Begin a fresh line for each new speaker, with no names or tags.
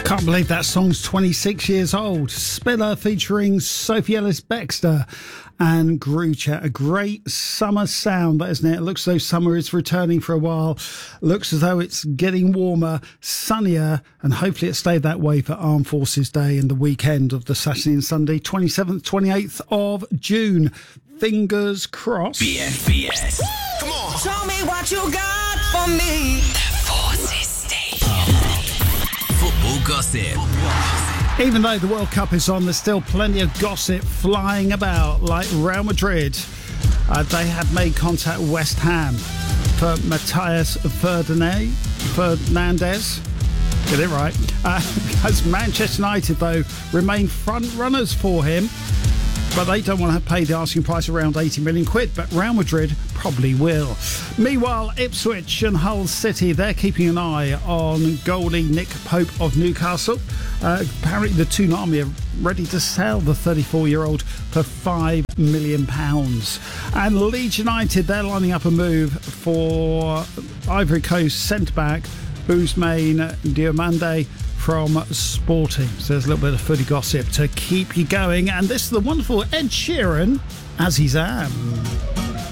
Can't believe that song's 26 years old. Spiller featuring Sophie Ellis-Bextor and Gruchet. A great summer sound, that isn't it? It looks as though summer is returning for a while. Looks as though it's getting warmer, sunnier, and hopefully it stayed that way for Armed Forces Day and the weekend of the Saturday and Sunday, 27th, 28th of June. Fingers crossed.
BFBS. Come on.
Show me what you got for me.
Forces Stadium. Football gossip.
Even though the World Cup is on, there's still plenty of gossip flying about, like Real Madrid. They have made contact with West Ham for Matthias Fernandes. Get it right. As Manchester United, though, remain front runners for him. But they don't want to pay the asking price around 80 million quid, but Real Madrid probably will. Meanwhile, Ipswich and Hull City, they're keeping an eye on goalie Nick Pope of Newcastle. Apparently the Toon Army are ready to sell the 34-year-old for £5 million. And Leeds United, they're lining up a move for Ivory Coast centre-back Ousmane Diomande from Sporting. So there's a little bit of footy gossip to keep you going. And this is the wonderful Ed Sheeran, As He's Am.